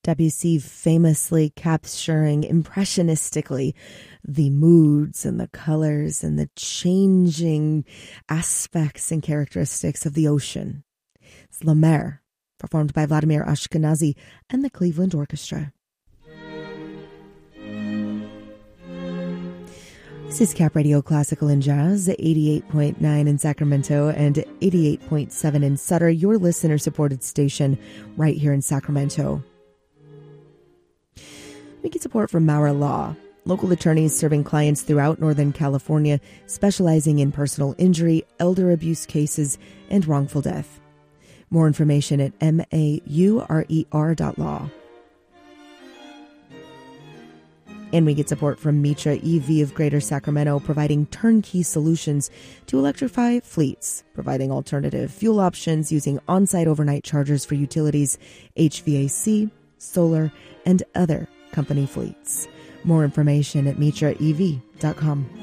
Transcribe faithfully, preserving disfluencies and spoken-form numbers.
Debussy famously capturing impressionistically the moods and the colors and the changing aspects and characteristics of the ocean. It's La Mer, performed by Vladimir Ashkenazy and the Cleveland Orchestra. This is Cap Radio Classical and Jazz, eighty-eight point nine in Sacramento and eighty-eight point seven in Sutter, your listener-supported station right here in Sacramento. We get support from Maurer Law, local attorneys serving clients throughout Northern California, specializing in personal injury, elder abuse cases, and wrongful death. More information at M A U R E R dot law. And we get support from Mitra E V of Greater Sacramento, providing turnkey solutions to electrify fleets, providing alternative fuel options using on-site overnight chargers for utilities, H V A C, solar, and other company fleets. More information at mitra e v dot com.